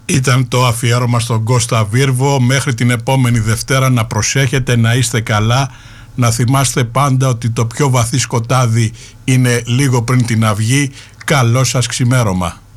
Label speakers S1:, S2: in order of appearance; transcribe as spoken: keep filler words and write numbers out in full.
S1: Ήταν το αφιέρωμα στον Κώστα Βίρβο. Μέχρι την επόμενη Δευτέρα να προσέχετε, να είστε καλά, να θυμάστε πάντα ότι το πιο βαθύ σκοτάδι είναι λίγο πριν την αυγή. Καλό σας ξημέρωμα.